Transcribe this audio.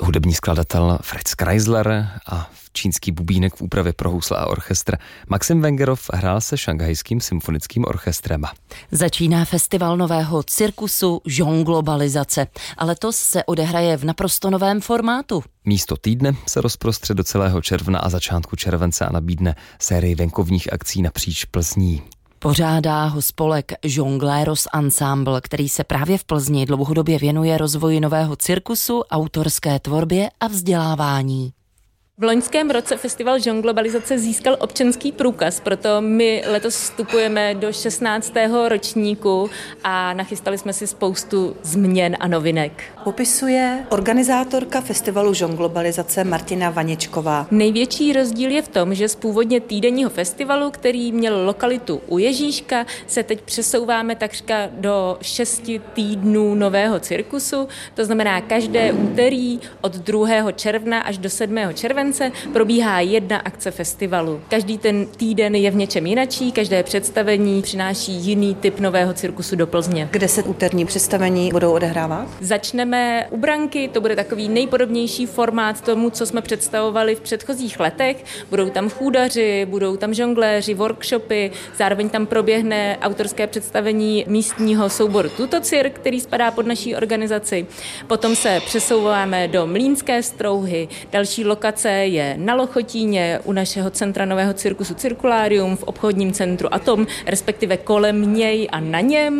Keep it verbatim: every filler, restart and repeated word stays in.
hudební skladatel Fritz Kreisler a čínský bubínek v úpravě pro housle a orchestr Maxim Vengerov hrál se Šanghajským symfonickým orchestrem. Začíná festival nového cirkusu Žonglobalizace a letos se odehraje v naprosto novém formátu. Místo týdne se rozprostře do celého června a začátku července a nabídne sérii venkovních akcí napříč Plzní. Pořádá ho spolek Jongleros Ensemble, který se právě v Plzni dlouhodobě věnuje rozvoji nového cirkusu, autorské tvorbě a vzdělávání. V loňském roce festival Žonglobalizace získal občanský průkaz, proto my letos vstupujeme do šestnáctého ročníku a nachystali jsme si spoustu změn a novinek. Popisuje organizátorka festivalu Žonglobalizace Martina Vaněčková. Největší rozdíl je v tom, že z původně týdenního festivalu, který měl lokalitu u Ježíška, se teď přesouváme takřka do šesti týdnů nového cirkusu. To znamená, každé úterý od druhého června až do sedmého července probíhá jedna akce festivalu. Každý ten týden je v něčem jinačí, každé představení přináší jiný typ nového cirkusu do Plzně. Kde se úterní představení budou odehrávat? Začneme u branky, to bude takový nejpodobnější formát tomu, co jsme představovali v předchozích letech. Budou tam chůdaři, budou tam žongléři, workshopy, zároveň tam proběhne autorské představení místního souboru Tutocir, který spadá pod naší organizaci. Potom se přesouváme do Mlýnské Strouhy, další lokace je na Lochotíně u našeho centra nového cirkusu Cirkulárium v obchodním centru Atom, respektive kolem něj a na něm.